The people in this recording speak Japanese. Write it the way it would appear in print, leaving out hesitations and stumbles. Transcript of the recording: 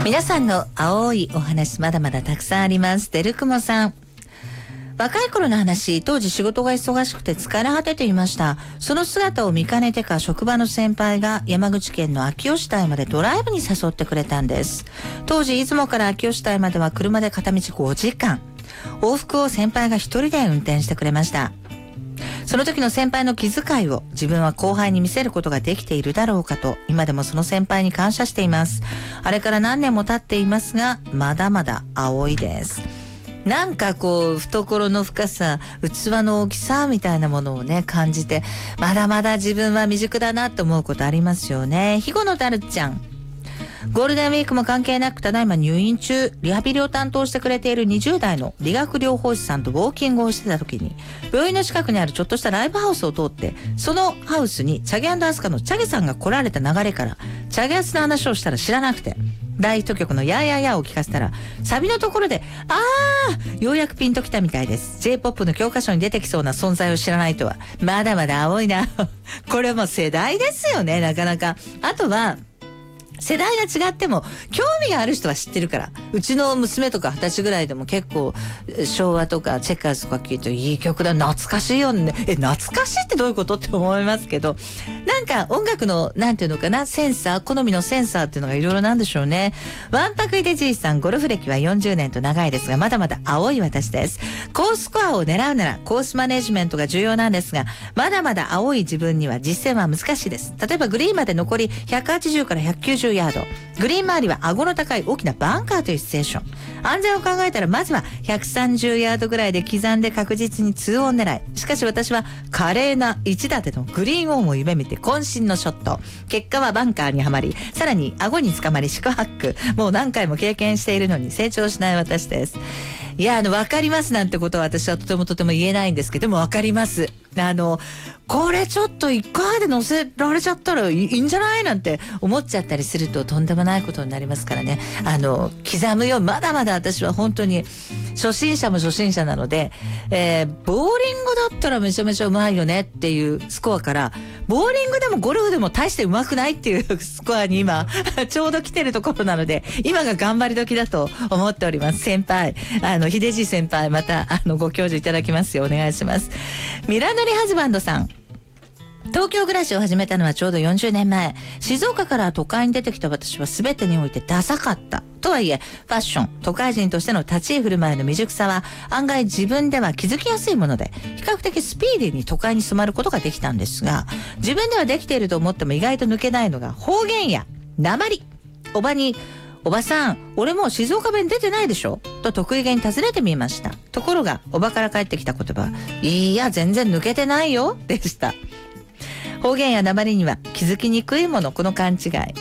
皆さんの青いお話まだまだたくさんあります。デルクモさん、若い頃の話、当時仕事が忙しくて疲れ果てていました。その姿を見かねてか職場の先輩が山口県の秋吉台までドライブに誘ってくれたんです。当時出雲から秋吉台までは車で片道5時間。往復を先輩が一人で運転してくれました。その時の先輩の気遣いを自分は後輩に見せることができているだろうかと、今でもその先輩に感謝しています。あれから何年も経っていますが、まだまだ青いです。なんかこう懐の深さ、器の大きさみたいなものをね感じて、まだまだ自分は未熟だなと思うことありますよね。肥後のダルちゃん、ゴールデンウィークも関係なくただいま入院中、リハビリを担当してくれている20代の理学療法士さんとウォーキングをしてた時に、病院の近くにあるちょっとしたライブハウスを通って、そのハウスにチャゲ&アスカのチャゲさんが来られた流れから、チャゲアスの話をしたら知らなくて、大ヒット曲のやーやーやーを聞かせたら、サビのところで、ようやくピンときたみたいです。J-POP の教科書に出てきそうな存在を知らないとは。まだまだ青いな。これも世代ですよね、なかなか。あとは、世代が違っても興味がある人は知ってるから。うちの娘とか20歳ぐらいでも結構昭和とかチェッカーズとか聞いていい曲だ、懐かしいよね。懐かしいってどういうことって思いますけど、なんか音楽のなんていうのかな、センサー、好みのセンサーっていうのがいろいろなんでしょうね。わんぱくいでじいさん、ゴルフ歴は40年と長いですが、まだまだ青い私です。高スコアを狙うならコースマネジメントが重要なんですが、まだまだ青い自分には実践は難しいです。例えばグリーンまで残り180から190ヤード、グリーン周りは顎の高い大きなバンカーというシチュエーション。安全を考えたらまずは130ヤードぐらいで刻んで確実に2オン狙い。しかし私は華麗な一打でのグリーンオンを夢見て渾身のショット。結果はバンカーにはまり、さらに顎に捕まり四苦八苦。もう何回も経験しているのに成長しない私です。いや、わかりますなんてことは私はとても言えないんですけども、わかります。これちょっと一回で乗せられちゃったらいいんじゃないなんて思っちゃったりするととんでもないことになりますからね。刻むよ。まだまだ私は本当に初心者も初心者なので、ボーリングだったらめちゃめちゃうまいよねっていうスコアから、ボーリングでもゴルフでも大してうまくないっていうスコアに今ちょうど来てるところなので、今が頑張り時だと思っております。先輩、秀治先輩、またご教授いただきますよ。お願いします。ミラノリハズバンドさん、東京暮らしを始めたのはちょうど40年前。静岡から都会に出てきた私は全てにおいてダサかった。とはいえ、ファッション、都会人としての立ち居振る舞いの未熟さは案外自分では気づきやすいもので、比較的スピーディーに都会に染まることができたんですが、自分ではできていると思っても意外と抜けないのが方言や訛り。おばに、おばさん、俺もう静岡弁出てないでしょと得意げに尋ねてみました。ところが、おばから返ってきた言葉、いや、全然抜けてないよでした。方言や訛りには気づきにくいもの、この勘違い。